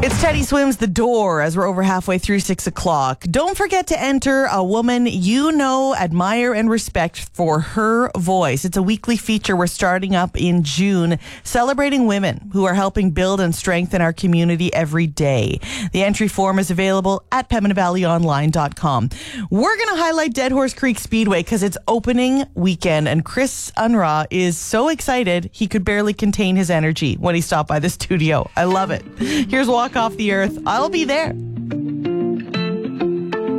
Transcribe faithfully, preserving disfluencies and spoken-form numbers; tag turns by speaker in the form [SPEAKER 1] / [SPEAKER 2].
[SPEAKER 1] It's Teddy Swims The Door as we're over halfway through six o'clock. Don't forget to enter a woman you know, admire, and respect for her voice. It's a weekly feature we're starting up in June, celebrating women who are helping build and strengthen our community every day. The entry form is available at pembina valley online dot com. We're going to highlight Dead Horse Creek Speedway because it's opening weekend, and Chris Unruh is so excited he could barely contain his energy when he stopped by the studio. I love it. Here's Walk Off the Earth. I'll be there.